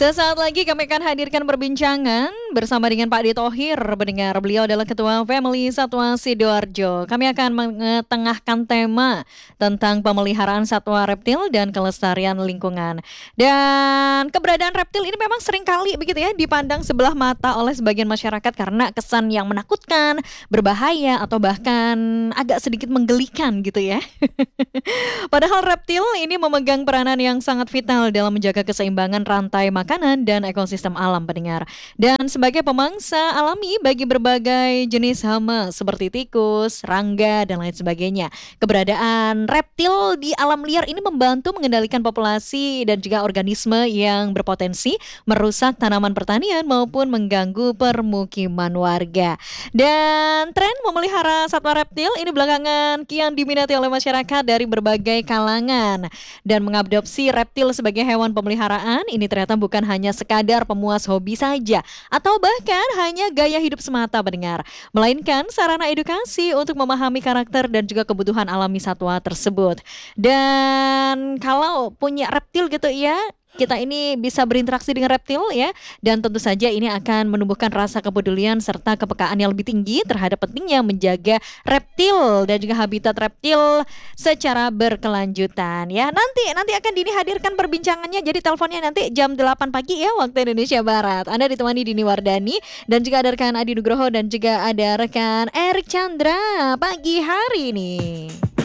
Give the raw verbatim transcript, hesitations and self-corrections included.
Sesaat lagi kami akan hadirkan perbincangan bersama dengan Pak Ditohir. Mendengar beliau adalah Ketua Family Satwa Sidoarjo. Kami akan mengetengahkan tema tentang pemeliharaan satwa reptil dan kelestarian lingkungan. Dan keberadaan reptil ini memang sering kali begitu ya dipandang sebelah mata oleh sebagian masyarakat karena kesan yang menakutkan, berbahaya atau bahkan agak sedikit menggelikan gitu ya. Padahal reptil ini memegang peranan yang sangat vital dalam menjaga keseimbangan rantai makanan dan ekosistem alam pendengar. Dan sebagai pemangsa alami bagi berbagai jenis hama seperti tikus, serangga, dan lain sebagainya. Keberadaan reptil di alam liar ini membantu mengendalikan populasi dan juga organisme yang berpotensi merusak tanaman pertanian maupun mengganggu permukiman warga. Dan tren memelihara satwa reptil ini belakangan kian diminati oleh masyarakat dari berbagai kalangan. Dan mengadopsi reptil sebagai hewan pemeliharaan ini ternyata bukan hanya sekadar pemuas hobi saja atau bahkan hanya gaya hidup semata pendengar, melainkan sarana edukasi untuk memahami karakter dan juga kebutuhan alami satwa tersebut. Dan kalau punya reptil gitu ya, kita ini bisa berinteraksi dengan reptil ya, dan tentu saja ini akan menumbuhkan rasa kepedulian serta kepekaan yang lebih tinggi terhadap pentingnya menjaga reptil dan juga habitat reptil secara berkelanjutan ya. Nanti nanti akan Dini hadirkan perbincangannya, jadi teleponnya nanti jam delapan pagi ya waktu Indonesia Barat. Anda ditemani Dini Wardani dan juga ada rekan Adi Nugroho dan juga ada rekan Erik Chandra pagi hari ini.